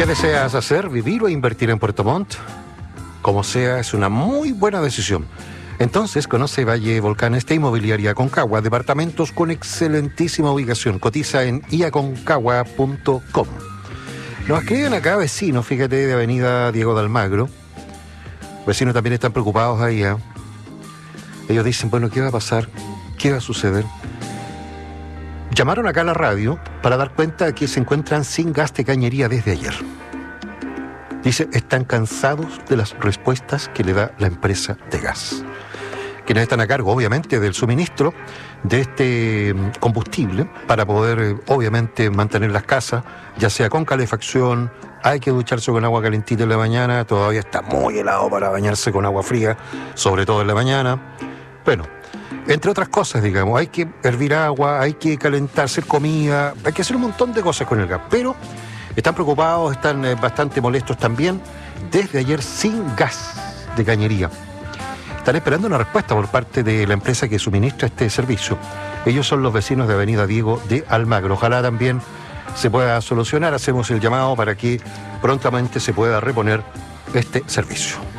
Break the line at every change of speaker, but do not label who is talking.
¿Qué deseas hacer? ¿Vivir o invertir en Puerto Montt? Como sea, es una muy buena decisión. Entonces, conoce Valle Volcán Inmobiliaria Aconcagua, departamentos con excelentísima ubicación. Cotiza en iaconcagua.com. Nos escriben acá vecinos, fíjate, de Avenida Diego de Almagro. Vecinos también están preocupados ahí, ¿eh? Ellos dicen, bueno, ¿qué va a pasar? ¿Qué va a suceder? Llamaron acá a la radio para dar cuenta de que se encuentran sin gas de cañería desde ayer. Dice, están cansados de las respuestas que le da la empresa de gas. Quienes están a cargo, obviamente, del suministro de este combustible para poder, obviamente, mantener las casas, ya sea con calefacción, hay que ducharse con agua calentita en la mañana, todavía está muy helado para bañarse con agua fría, sobre todo en la mañana. Bueno, entre otras cosas, digamos, hay que hervir agua, hay que calentar, hacer comida, hay que hacer un montón de cosas con el gas, pero están preocupados, están bastante molestos también, desde ayer sin gas de cañería. Están esperando una respuesta por parte de la empresa que suministra este servicio. Ellos son los vecinos de Avenida Diego de Almagro. Ojalá también se pueda solucionar. Hacemos el llamado para que prontamente se pueda reponer este servicio.